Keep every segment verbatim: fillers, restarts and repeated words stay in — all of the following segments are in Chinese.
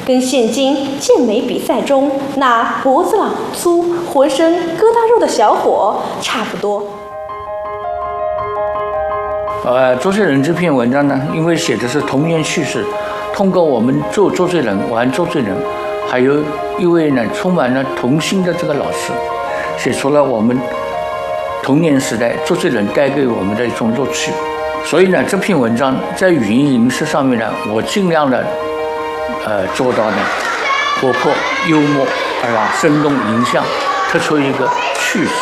跟现今健美比赛中那脖子老粗、浑身疙瘩肉的小伙差不多。 呃，周杰伦这篇文章呢，因为写的是童年趣事，通过我们做周杰伦、玩周杰伦，还有一位呢充满了童心的这个老师，写出了我们童年时代周杰伦带给我们的一种乐趣。所以呢，这篇文章在语音形式上面呢，我尽量的呃做到呢活泼、幽默，是吧？生动形象，突出一个趣旨。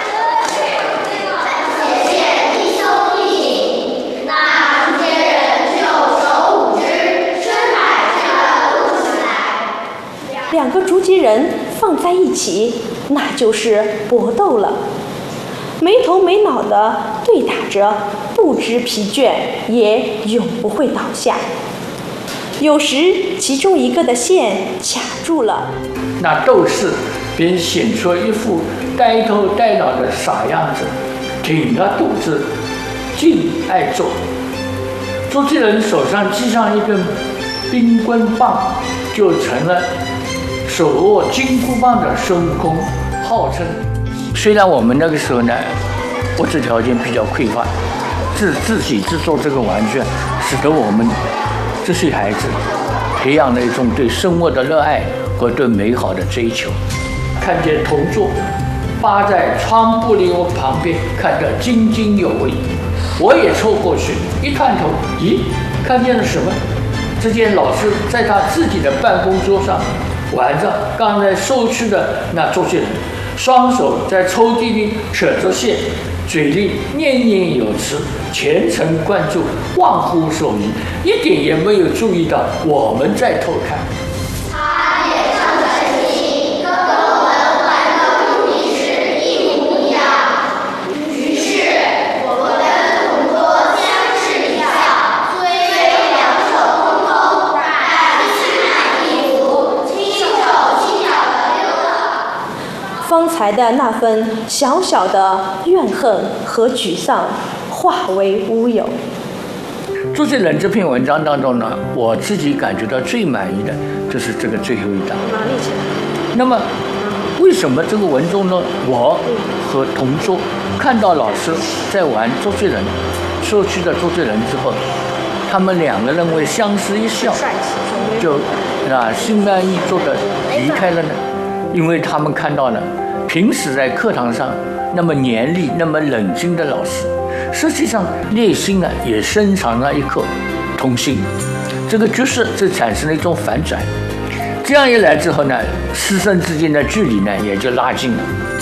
两个竹节人放在一起，那就是搏斗了，没头没脑的对打着，不知疲倦，也永不会倒下。有时其中一个的线卡住了， 那斗士便显出一副呆头呆脑的傻样子，挺着肚子，劲爱做。周杰伦手上系上一根冰棍棒，就成了手握金箍棒的孙悟空，号称。虽然我们那个时候呢，物质条件比较匮乏，自自己制作这个玩具，使得我们这些孩子培养了一种对生活的热爱和对美好的追求。看见同桌扒在窗玻璃旁边看得津津有味，我也凑过去一探头，咦，看见了什么？只见老师在他自己的办公桌上玩着刚才收去的那周杰伦，双手在抽屉里扯着线，嘴里念念有词，全神贯注，忘乎所以，一点也没有注意到我们在偷看。 他脸上的神情跟我们玩的物理时一模一样。于是我们跟同桌相视一笑，虽两手空空，但心满意足，轻手轻脚的溜了。 方才的那份小小的怨恨和沮丧化为乌有。 周杰伦这篇文章当中呢，我自己感觉到最满意的就是这个最后一章。那么，为什么这个文中呢，我和同桌看到老师在玩周杰伦，收去的周杰伦之后，他们两个人会相视一笑，就啊心安意足的离开了呢？因为他们看到了平时在课堂上那么严厉、那么冷静的老师，实际上内心呢也深藏了一颗童心。这个角色就产生了一种反转。这样一来之后呢，师生之间的距离呢也就拉近了。